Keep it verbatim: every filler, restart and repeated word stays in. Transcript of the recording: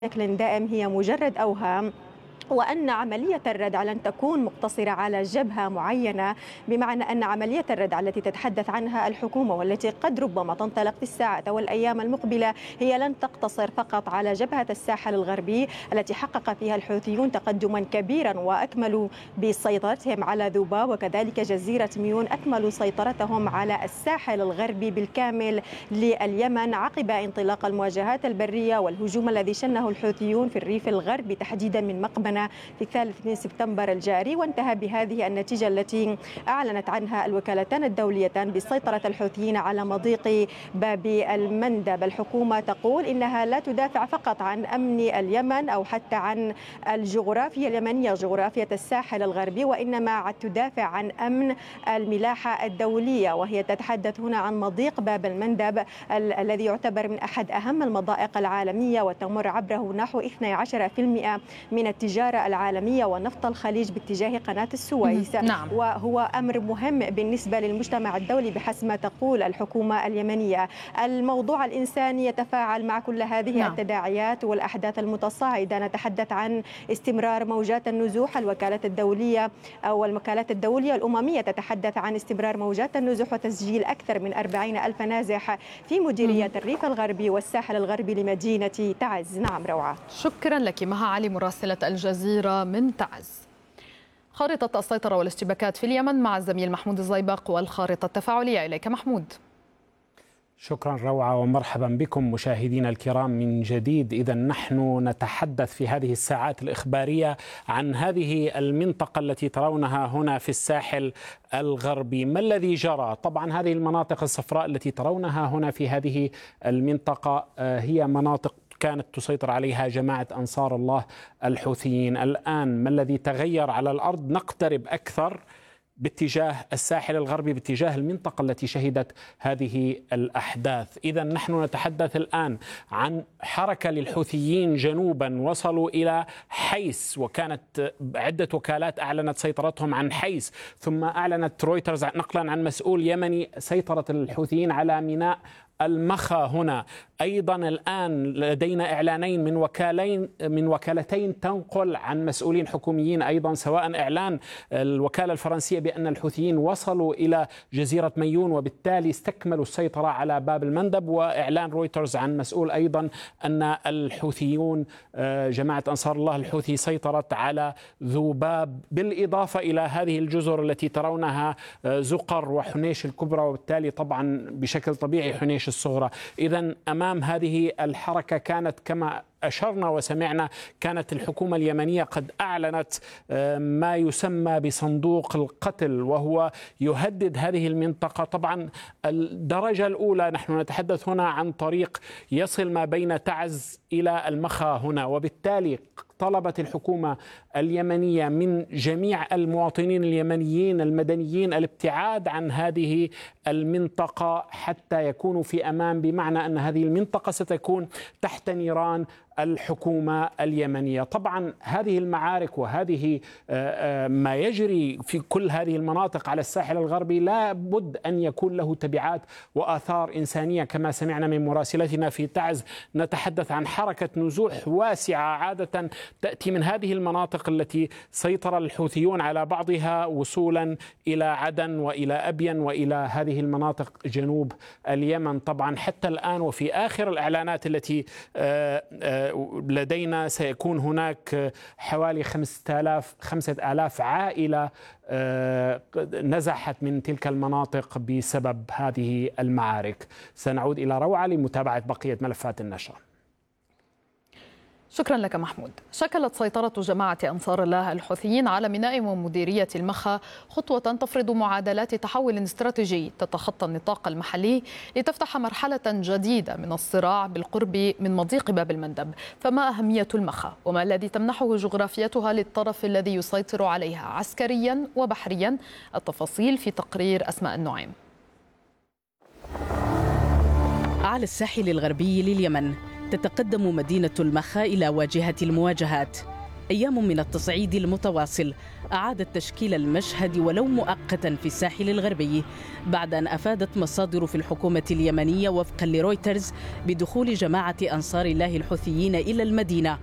بشكل دائم هي مجرد أوهام، وأن عملية الردع لن تكون مقتصرة على جبهة معينة، بمعنى أن عملية الردع التي تتحدث عنها الحكومة والتي قد ربما تنطلق في الساعات والأيام المقبلة هي لن تقتصر فقط على جبهة الساحل الغربي التي حقق فيها الحوثيون تقدما كبيرا وأكملوا بسيطرتهم على ذوبا، وكذلك جزيرة ميون أكملوا سيطرتهم على الساحل الغربي بالكامل لليمن عقب انطلاق المواجهات البرية والهجوم الذي شنه الحوثيون في الريف الغربي تحديدا من مقبنة في الثالث من سبتمبر الجاري، وانتهى بهذه النتيجة التي أعلنت عنها الوكالتان الدوليتان بسيطرة الحوثيين على مضيق باب المندب. الحكومة تقول إنها لا تدافع فقط عن أمن اليمن أو حتى عن الجغرافيا اليمنية جغرافيا الساحل الغربي، وإنما تدافع عن أمن الملاحة الدولية، وهي تتحدث هنا عن مضيق باب المندب الذي يعتبر من أحد أهم المضائق العالمية وتمر عبره نحو اثني عشر بالمئة من التجارة العالمية ونفط الخليج باتجاه قناة السويس. نعم. وهو أمر مهم بالنسبة للمجتمع الدولي بحسب ما تقول الحكومة اليمنية. الموضوع الإنساني يتفاعل مع كل هذه نعم. التداعيات والأحداث المتصاعدة. نتحدث عن استمرار موجات النزوح، الوكالة الدولية أو الوكالات الدولية الأممية تتحدث عن استمرار موجات النزوح وتسجيل أكثر من أربعين ألف نازح في مديرية الريف الغربي والساحل الغربي لمدينة تعز. نعم روعة. شكرا لك مها علي مراسلة الجزيرة من تعز. خارطة السيطرة والاشتباكات في اليمن مع الزميل محمود الزيبق والخارطة التفاعلية. إليك محمود. شكرا روعة ومرحبا بكم مشاهدينا الكرام من جديد. إذا نحن نتحدث في هذه الساعات الإخبارية عن هذه المنطقة التي ترونها هنا في الساحل الغربي. ما الذي جرى؟ طبعا هذه المناطق الصفراء التي ترونها هنا في هذه المنطقة هي مناطق كانت تسيطر عليها جماعة أنصار الله الحوثيين. الآن ما الذي تغير على الأرض؟ نقترب أكثر باتجاه الساحل الغربي، باتجاه المنطقة التي شهدت هذه الأحداث. إذا نحن نتحدث الآن عن حركة للحوثيين جنوبا وصلوا إلى حيس، وكانت عدة وكالات أعلنت سيطرتهم عن حيس، ثم أعلنت رويترز نقلا عن مسؤول يمني سيطرة الحوثيين على ميناء المخا هنا. أيضا الآن لدينا إعلانين من وكالين من وكالتين تنقل عن مسؤولين حكوميين أيضا، سواء إعلان الوكالة الفرنسية بأن الحوثيين وصلوا إلى جزيرة ميون وبالتالي استكملوا السيطرة على باب المندب، وإعلان رويترز عن مسؤول أيضا أن الحوثيون جماعة أنصار الله الحوثي سيطرت على ذوباب، بالإضافة إلى هذه الجزر التي ترونها زقر وحنيش الكبرى، وبالتالي طبعا بشكل طبيعي حنيش الصغرى. إذن أمام هذه الحركة كانت كما أشرنا وسمعنا كانت الحكومة اليمنية قد أعلنت ما يسمى بصندوق القتل، وهو يهدد هذه المنطقة. طبعا الدرجة الأولى نحن نتحدث هنا عن طريق يصل ما بين تعز إلى المخا هنا، وبالتالي طلبت الحكومة اليمنية من جميع المواطنين اليمنيين المدنيين الابتعاد عن هذه المنطقة حتى يكونوا في أمان، بمعنى أن هذه المنطقة ستكون تحت نيران الحكومة اليمنية. طبعا هذه المعارك وهذه ما يجري في كل هذه المناطق على الساحل الغربي لا بد أن يكون له تبعات وآثار إنسانية. كما سمعنا من مراسلتنا في تعز نتحدث عن حركة نزوح واسعة عادة تأتي من هذه المناطق التي سيطر الحوثيون على بعضها وصولا إلى عدن وإلى أبين وإلى هذه المناطق جنوب اليمن. طبعا حتى الآن وفي آخر الإعلانات التي لدينا سيكون هناك حوالي خمسة آلاف خمسة آلاف عائلة نزحت من تلك المناطق بسبب هذه المعارك. سنعود إلى روعة لمتابعة بقية ملفات النشر. شكرا لك محمود. شكلت سيطرة جماعة أنصار الله الحوثيين على ميناء ومديرية المخا خطوة تفرض معادلات تحول استراتيجي تتخطى النطاق المحلي لتفتح مرحلة جديدة من الصراع بالقرب من مضيق باب المندب. فما أهمية المخا وما الذي تمنحه جغرافيتها للطرف الذي يسيطر عليها عسكريا وبحريا؟ التفاصيل في تقرير أسماء النعيم. على الساحل الغربي لليمن تتقدم مدينة المخا إلى واجهة المواجهات. أيام من التصعيد المتواصل أعادت تشكيل المشهد ولو مؤقتا في الساحل الغربي، بعد أن أفادت مصادر في الحكومة اليمنية وفقا لرويترز بدخول جماعة أنصار الله الحوثيين إلى المدينة